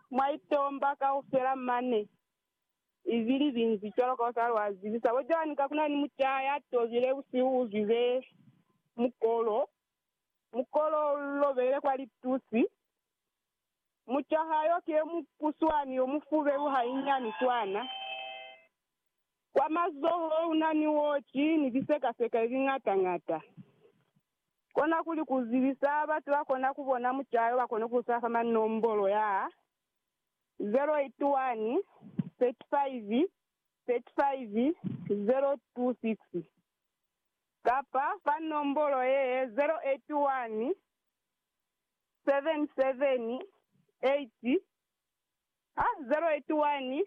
mwaitomba kaufera mane izili vinzi cholo kwa wazibisa wajani kakuna ni mchaya tozile usiuzile mukolo lovele kwa litusi muchahayo kie mukuswani omufuve uhainyani twana kwa mazoho unani wochi ni viseka ving'ata kona kuli kuzibisa batu bakona kubona muchayo bakona kusafa manombolo ya 081 35 026 kapa fa nombolo ye 081 77 80 081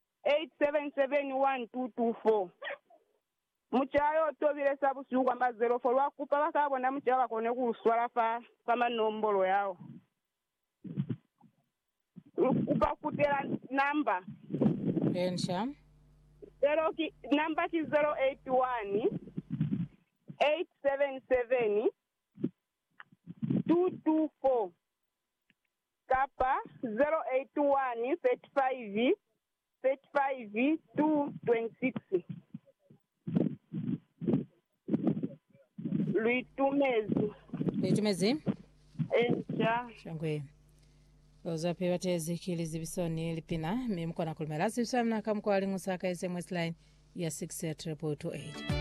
8771224 muchayo tobile sabu siu kwamba 04 wakupa bakabona muchayo bakone kuswala fa manombolo yao ukakutela namba Ensha namba ki 081 877 224 kapa 081 35 226 Luitumezi Ensha shangwe ozape batezi kilizi bisoni lipina mimko na kulmelazi usamna kamko alingu saka SMS line ya 6 8 8